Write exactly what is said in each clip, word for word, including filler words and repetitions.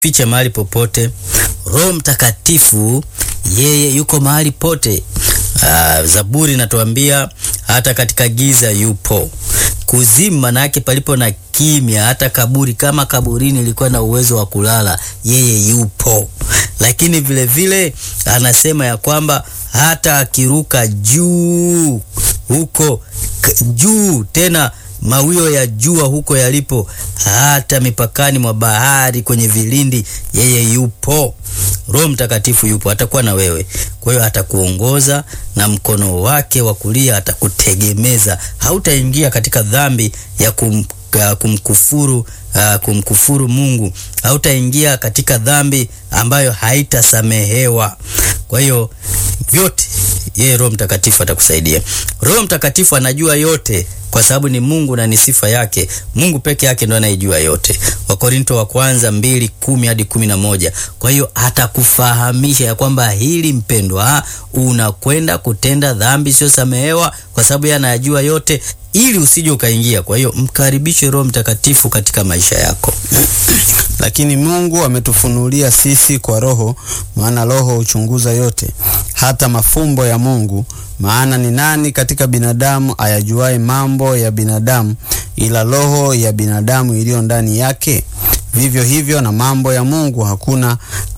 fiche mahali popote. Roho Mtakatifu yeye yuko mahali pote. Aa, Zaburi natuambia hata katika giza yupo. Kuzimu manake palipo na kimya, hata kaburi kama kaburini ilikuwa na uwezo wa kulala, yeye yupo. Lakini vile vile anasema ya kwamba hata akiruka juu huko juu, tena mawio ya jua huko yalipo, hata mipakani mwa bahari kwenye vilindi, yeye yupo. Roho Mtakatifu yupo, atakuwa na wewe. Kwa hiyo atakuongoza na mkono wake wa kulia atakutegemeza. Hautaingia katika dhambi ya kum, uh, kumkufuru uh, kumkufuru Mungu. Hautaingia katika dhambi ambayo haitasamehewa. Kwa hiyo vyote yeye Roho Mtakatifu atakusaidia. Roho Mtakatifu anajua yote kwa sababu ni Mungu na ni sifa yake. Mungu peke yake ndo anayejua yote. Wakorinto wa kwanza mbili kumi hadi kumi na moja. Kwa hiyo atakufahamisha ya kwamba hili mpendwa, unakwenda kutenda dhambi sio samehewa, kwa sababu yeye anajua yote, ili usije ukaingia. Kwa hiyo mkaribishe Roho Mtakatifu katika maisha yako. Lakini Mungu ametufunulia sisi kwa Roho, maana Roho huchunguza yote, hata mafumbo ya Mungu. Maana ni nani katika binadamu ayajuaye mambo ya binadamu ila roho ya binadamu iliyo ndani yake? Vivyo hivyo na mambo ya Mungu hakuna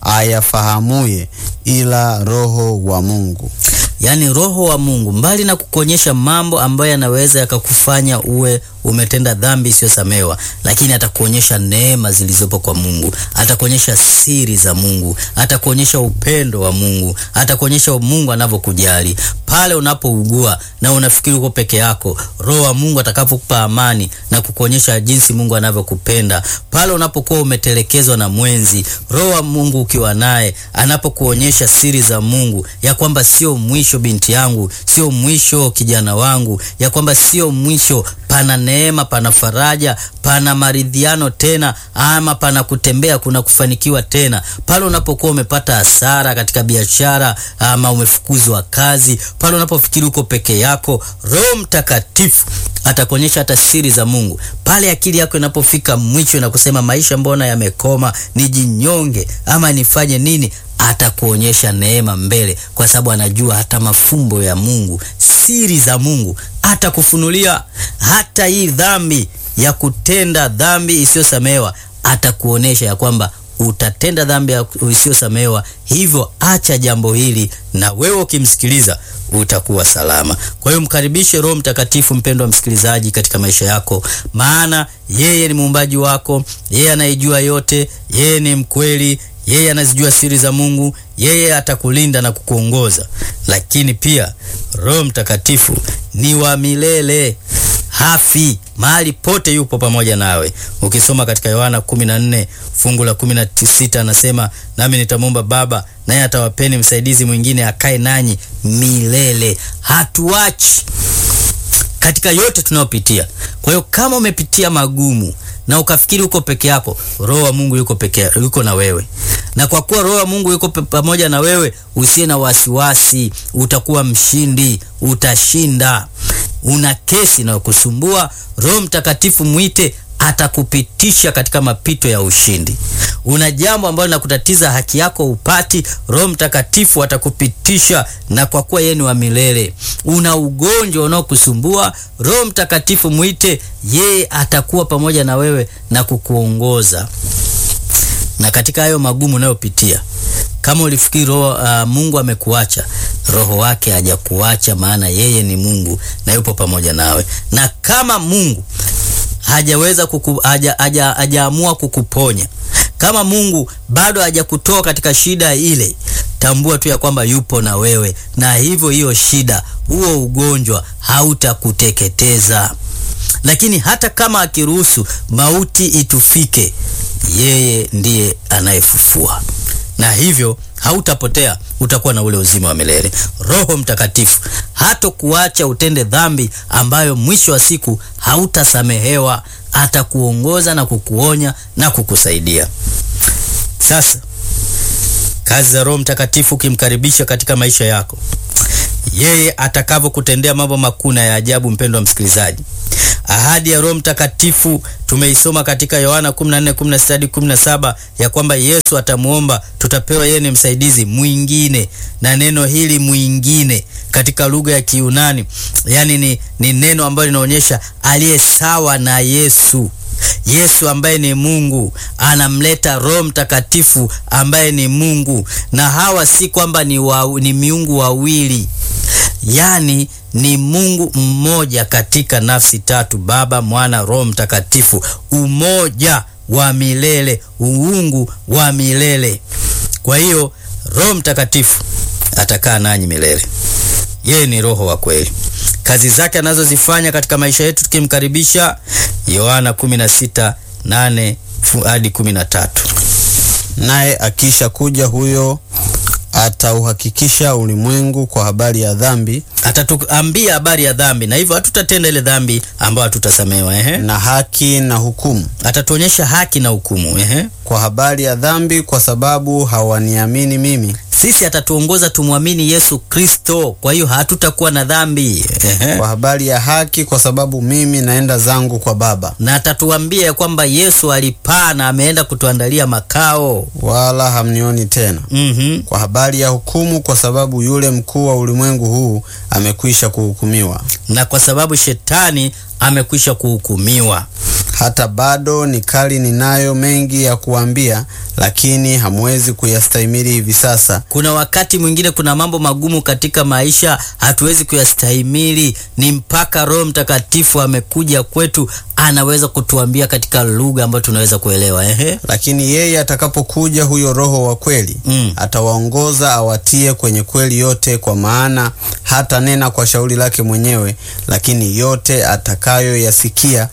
ayafahamuye ila Roho wa Mungu. Yaani Roho wa Mungu mbali na kukuonyesha mambo ambayo yanaweza yakakufanya uwe umetenda dhambi isiyosamehewa, lakini atakuonyesha neema zilizopo kwa Mungu, atakuonyesha siri za Mungu, atakuonyesha upendo wa Mungu, atakuonyesha Mungu anavyokujali. Pale unapougua na unafikiri uko peke yako, Roho wa Mungu atakapokupa amani na kukuonyesha jinsi Mungu anavyokupenda. Pale unapokuwa umetelekezwa na mwenzi, Roho wa Mungu ukiwa naye anapokuonyesha siri za Mungu, ya kwamba sio mwisho binti yangu, sio mwisho kijana wangu, ya kwamba sio mwisho, pana neema, pana faraja, pana maridhiano tena, ama pana kutembea, kuna kufanikiwa tena. Pale unapokuwa umepata hasara katika biashara, ama umefukuzwa kazi, pale unapofikiri uko peke yako, Roho Mtakatifu atakuonyesha hata siri za Mungu. Pale akili yako inapofika mwisho na kusema maisha mbona yamekoma, nijinyonge ama nifanye nini, atakuonyesha neema mbele, kwa sababu anajua hata mafumbo ya Mungu, siri za Mungu. Atakufunulia hata hii dhambi ya kutenda dhambi isiyosamehewa, atakuonesha ya kwamba utatenda dhambi isiyosamehewa, hivyo acha jambo hili, na wewe ukimsikiliza utakuwa salama. Kwa hiyo mkaribishe Roho Mtakatifu, mpendwa msikilizaji, katika maisha yako, maana yeye ni muumbaji wako, yeye anayejua yote, yeye ni mkweli, yeye anazijua siri za Mungu, yeye atakulinda na kukuongoza. Lakini pia Roho Mtakatifu ni wa milele, hafi, mahali pote yupo pamoja nawe. Ukisoma katika Yohana kumi na nne fungu la kumi na sita anasema, nami nitamwomba Baba naye atawapeni msaidizi mwingine akae nanyi milele. Hatuachi katika yote tunayopitia. Kwa hiyo kama umepitia magumu na ukafikiri uko peke yako, Roho wa Mungu yuko peke yuko na wewe. Na kwa kuwa Roho wa Mungu yuko pamoja na wewe, usiye na wasiwasi, utakuwa mshindi, utashinda. Una kesi na kusumbua, Roho Mtakatifu mwite, atakupitisha katika mapito ya ushindi. Una jambo ambalo linakutatiza, haki yako upati, Roho Mtakatifu atakupitisha, na kwa kuwa yeye ni wa milele. Una ugonjwa unaokusumbua, Roho Mtakatifu mwite, yeye atakuwa pamoja na wewe na kukuongoza. Na katika hayo magumu unayopitia, kama ulifikiri roho, uh, Mungu amekuacha, Roho wake hajakuacha, maana yeye ni Mungu na yupo pamoja nawe. Na kama Mungu hajaweza kuku, haja, haja, hajaamua kukuponya, kama Mungu bado hajakutoa katika shida ile, tambua tu ya kwamba yupo na wewe, na hivyo hiyo shida, huo ugonjwa hautakuteketeza. Lakini hata kama akiruhusu mauti itufike, yeye ndiye anayefufua, na hivyo hautapotea, utakuwa na ule uzima wa milele. Roho Mtakatifu hatakuacha utende dhambi ambayo mwisho wa siku hautasamehewa. Atakuongoza na kukuonya na kukusaidia. Sasa kazi za Roho Mtakatifu ukimkaribisha katika maisha yako, yeye atakavyokutendea mambo makuu na ya ajabu, mpendwa msikilizaji, Ahadi ya Roho Mtakatifu tumeisoma katika Yohana kumi na nne kumi na sita hadi kumi na saba ya kwamba Yesu atamuomba, tutapewa yeye ni msaidizi mwingine. Na neno hili mwingine katika lugha ya Kiyunani, yani ni, ni neno ambalo linaonyesha aliye sawa na Yesu. Yesu ambaye ni Mungu anamleta Roho Mtakatifu ambaye ni Mungu, na hawa si kwamba ni, wa, ni miungu wawili, yani ni Mungu mmoja katika nafsi tatu, Baba, Mwana, Roho Mtakatifu, umoja wa milele, uungu wa milele. Kwa hiyo Roho Mtakatifu atakaa nanyi milele. Yeye ni Roho wa kweli. Kazi zake anazozifanya katika maisha yetu tukimkaribisha, Yohana kumi na sita nane hadi kumi na tatu. Naye akisha kuja huyo atauhakikisha ulimwengu kwa habari ya dhambi, atatuambia habari ya dhambi, na hivyo hatutatenda ile dhambi ambayo hatutasamehewa, ehe, na haki na hukumu. Atatuonyesha haki na hukumu, ehe, kwa habari ya dhambi kwa sababu hawaniamini mimi. Sisi atatuongoza tumwamini Yesu Kristo, kwa hiyo hatutakuwa na dhambi. Ehe. Kwa habari ya haki kwa sababu mimi naenda zangu kwa Baba. Na atatuambia ya kwamba Yesu alipaa na ameenda kutuandalia makao, wala hamnioni tena. Mm-hmm. Kwa habari ya hukumu kwa sababu yule mkuu wa ulimwengu huu amekwisha kuhukumiwa. Na kwa sababu shetani amekwisha kuhukumiwa. Hata bado nikali ninayo mengi ya kuambia, lakini hamwezi kuyastahimili hivi sasa. Kuna wakati mwingine kuna mambo magumu katika maisha hatuwezi kuyastahimili, ni mpaka Roho Mtakatifu amekuja kwetu, anaweza kutuambia katika lugha ambayo tunaweza kuelewa, ehe. Lakini yeye atakapokuja huyo Roho wa kweli, mm. atawaongoza awatie kwenye kweli yote, kwa maana hata nena kwa shauri lake mwenyewe, lakini yote atakayoyasikia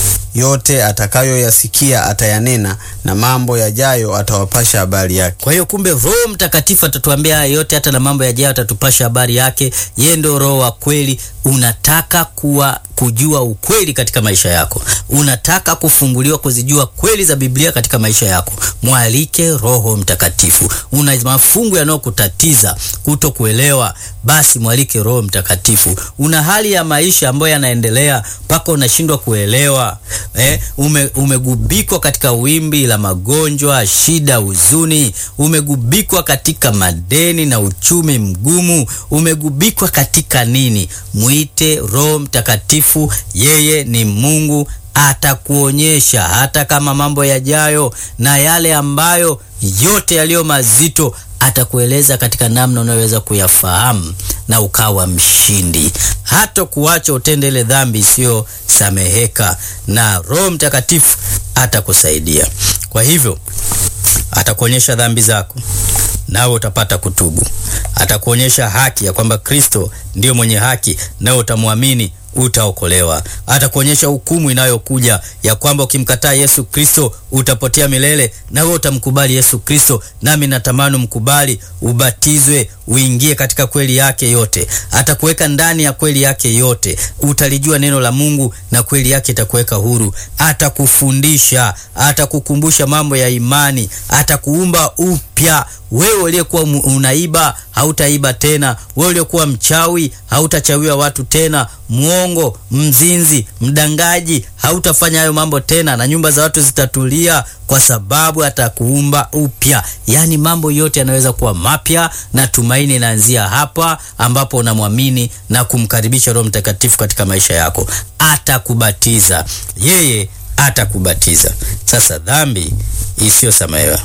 yote atakayoyasikia atayanena, na mambo yajayo atawapasha habari yake. Kwa hiyo kumbe Roho Mtakatifu atatuambia yote, hata na mambo yajayo atatupasha habari yake. Yeye ndio Roho wa kweli. Unataka kuwa kujua ukweli katika maisha yako, unataka kufunguliwa kuzijua kweli za Biblia katika maisha yako, mwalike Roho Mtakatifu. Una mafungu yanayokutatiza kutokuelewa, basi mwalike Roho Mtakatifu. Una hali ya maisha ambayo yanaendelea mpaka unashindwa kuelewa, eh, ume, umegubikwa katika wimbi la magonjwa, shida, huzuni, umegubikwa katika madeni na uchumi mgumu, umegubikwa katika nini? Mwite Roho Mtakatifu. Yeye ni Mungu, atakuonyesha hata kama mambo yajayo na yale ambayo yote yaliyo mazito, atakueleza katika namna unayoweza kuyafahamu na ukawa mshindi. Hata kuacha utende ile dhambi isiyo sameheka, na Roho Mtakatifu atakusaidia. Kwa hivyo atakuonyesha dhambi zako, nawe utapata kutubu. Atakuonyesha haki ya kwamba Kristo ndio mwenye haki, nawe utamwamini, utaokolewa. Atakuonyesha hukumu inayokuja ya kwamba ukimkataa Yesu Kristo utapotea milele, nawe utamkubali Yesu Kristo. Nami natamani mkubali, ubatizwe, uingie katika kweli yake yote. Atakuweka ndani ya kweli yake yote, utalijua neno la Mungu na kweli yake itakuweka huru. Atakufundisha, atakukumbusha mambo ya imani, atakuumba upya. Wewe uliyekuwa unaiba hautaiba tena, wewe uliyekuwa mchawi hautachawiwa watu tena, muongo, mzinzi, mdangaji hautafanya hayo mambo tena, na nyumba za watu zitatulia, kwa sababu atakuumba upya. Yaani mambo yote yanaweza kuwa mapya, na tumaini inaanzia hapa ambapo unamwamini na kumkaribisha Roho Mtakatifu katika maisha yako. Atakubatiza, yeye atakubatiza. Sasa dhambi isiyosamehewa,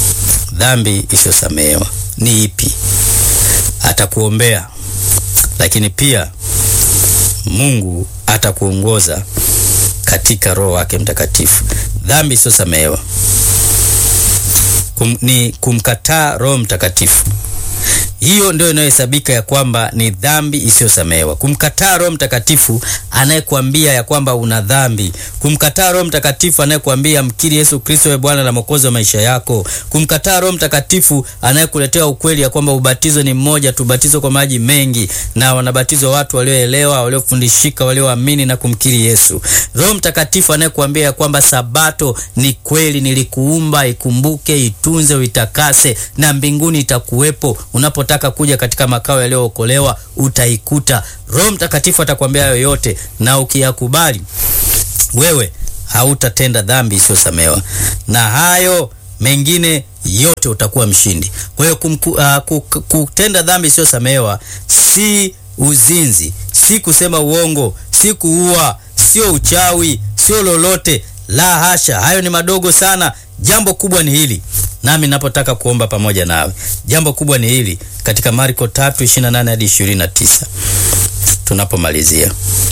dhambi isiyosamehewa ni ipi? Atakuombea, lakini pia Mungu atakuongoza katika Roho wake Mtakatifu. Dhambi isiyosamehewa kum, ni kumkataa Roho Mtakatifu. Hiyo ndio inayohesabika ya kwamba ni dhambi isiyosamehewa. Kumkataa Roho Mtakatifu anayekuambia ya kwamba una dhambi. Kumkataa Roho Mtakatifu anayekuambia mkiri Yesu Kristo we Bwana na Mwokozi wa maisha yako. Kumkataa Roho Mtakatifu anayekuletea ukweli ya kwamba ubatizo ni mmoja tu, ubatizo kwa maji mengi, na wanabatizwa watu walioelewa, waliofundishika, walioamini na kumkiri Yesu. Roho Mtakatifu anayekuambia ya kwamba Sabato ni kweli, nilikuumba, ikumbuke, itunze, uitakase, na mbinguni itakuwepo. Unapotaka kuja katika makao yaliyookolewa utaikuta. Roho Mtakatifu atakwambia hayo yote, na ukiyakubali wewe hautatenda dhambi isiyosamehewa, na hayo mengine yote utakuwa mshindi. Kwa hiyo uh, kutenda dhambi isiyosamehewa si uzinzi, si kusema uongo, si kuua, sio uchawi, sio lolote. La hasha, hayo ni madogo sana. Jambo kubwa ni hili, nami napotaka kuomba pamoja nawe. Jambo kubwa ni hili katika Marko tatu ishirini na nane hadi ishirini na tisa tunapomalizia,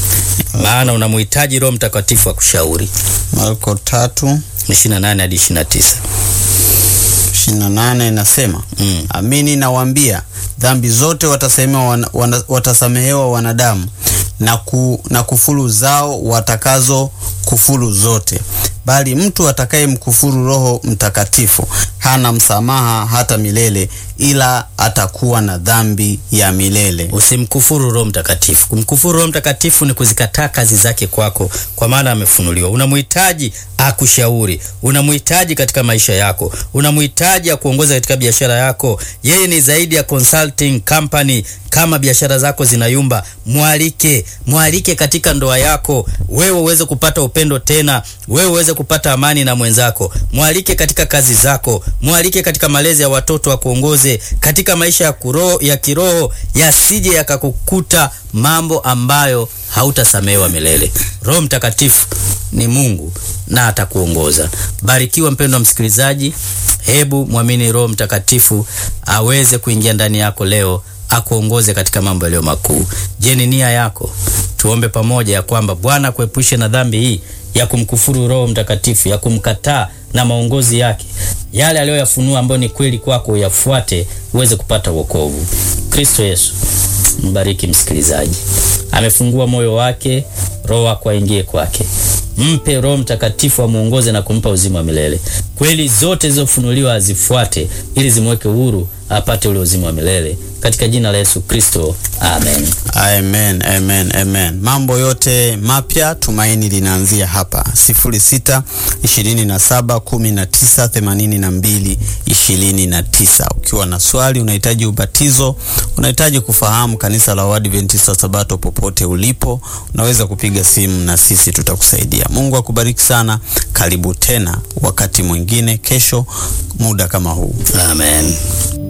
maana unamhitaji Roho Mtakatifu wa kushauri. Marko tatu ishirini na nane hadi ishirini na tisa. ishirini na nane inasema, mm. Amini nawaambia, dhambi zote watasamehewa wana, wana, watasamehewa wanadamu, na, ku, na kufuru zao watakazo kufuru zote, bali mtu atakaye mkufuru Roho Mtakatifu hana msamaha hata milele, ila atakuwa na dhambi ya milele. Usimkufuru Roho Mtakatifu. Kumkufuru Roho Mtakatifu ni kuzikataa kazi zake kwako, kwa maana amefunuliwa. Unamhitaji akushauri, unamhitaji katika maisha yako, unamhitaji akuongoza katika biashara yako. Yeye ni zaidi ya consulting company. Kama biashara zako zinayumba, mwalike, mwalike katika ndoa yako, wewe uweze kupata upendo tena, wewe uweze kupata amani na mwenzako. Mwalike katika kazi zako, mwalike katika malezi ya watoto, akuongoze katika maisha ya kuroho, ya kiroho, yasije yakakukuta mambo ambayo hautasamehewa milele. Roho Mtakatifu ni Mungu na atakuongoza. Barikiwa mpendwa msikilizaji, hebu muamini Roho Mtakatifu aweze kuingia ndani yako leo, akuongoze katika mambo yaliyo makuu. Je, ni nia yako? Tuombe pamoja ya kwamba Bwana kuepushe na dhambi hii ya kumkufuru Roho Mtakatifu, ya kumkataa na maongozi yake. Yale aliyoyafunua ambayo ni kweli kwako uyafuate, uweze kupata wokovu. Kristo Yesu mbariki msikilizaji. Amefungua moyo wake, Roho wako aingie kwake. Mpe Roho Mtakatifu amuongoze na kumpa uzima wa milele. Kweli zote zilizofunuliwa azifuate, ili zimweke huru apate ule uzima wa milele. Katika jina la Yesu Kristo, amen. Amen, amen, amen. Mambo yote mapya, tumaini linaanzia hapa. sifuri sita ishirini na saba kumi na tisa themanini na mbili ishirini na tisa. Ukiwa na swali, unahitaji ubatizo, unahitaji kufahamu kanisa la Waadventista Sabato popote ulipo, unaweza kupiga simu na sisi tutakusaidia. Mungu akubariki sana. Karibu tena wakati mwingine kesho muda kama huu. Amen.